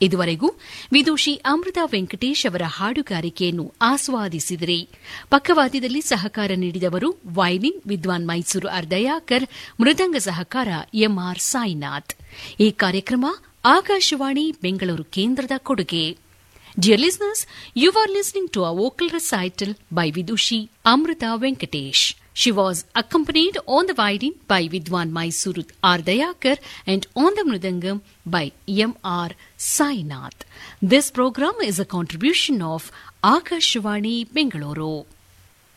ಇದುವರೆಗೂ ವಿದೂಷಿ ಅಮೃತ ವೆಂಕಟೇಶ್ ಅವರ ಹಾಡುಗಾರಿಕೆಯನ್ನು ಆಸ್ವಾದಿಸಿದಿರಿ. ಪಕ್ಕವಾದ್ಯದಲ್ಲಿ ಸಹಕಾರ ನೀಡಿದವರು ವಯಲಿನ್ ವಿದ್ವಾನ್ ಮೈಸೂರು ಅರ್ದಯಾಕರ್, ಮೃದಂಗ ಸಹಕಾರ ಎಂಆರ್ ಸಾಯಿನಾಥ್. ಈ ಕಾರ್ಯಕ್ರಮ ಆಕಾಶವಾಣಿ ಬೆಂಗಳೂರು ಕೇಂದ್ರದ ಕೊಡುಗೆ. Dear listeners, you are listening to a vocal recital by Vidushi Amrita Venkatesh. She was accompanied on the violin by Vidwan Mysuru Ardayakar and on the mridangam by M.R. Sainath. This program is a contribution of Akashvani Bengaluru.